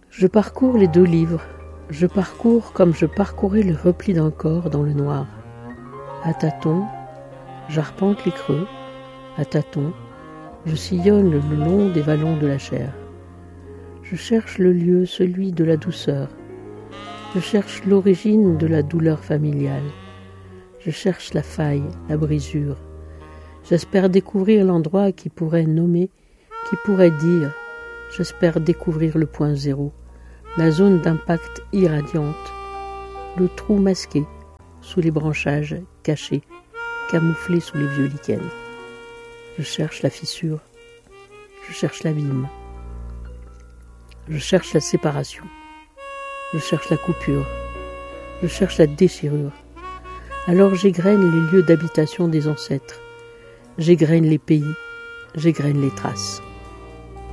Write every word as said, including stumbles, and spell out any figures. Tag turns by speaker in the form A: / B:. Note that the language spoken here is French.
A: Je parcours les deux livres, je parcours comme je parcourais le repli d'un corps dans le noir. À tâtons, j'arpente les creux, à tâtons, je sillonne le long des vallons de la chair. Je cherche le lieu, celui de la douceur. Je cherche l'origine de la douleur familiale. Je cherche la faille, la brisure. J'espère découvrir l'endroit qui pourrait nommer, qui pourrait dire. J'espère découvrir le point zéro, la zone d'impact irradiante, le trou masqué sous les branchages cachés, camouflés sous les vieux lichens. Je cherche la fissure, je cherche l'abîme, je cherche la séparation, je cherche la coupure, je cherche la déchirure. Alors j'égrène les lieux d'habitation des ancêtres, j'égrène les pays, j'égrène les traces.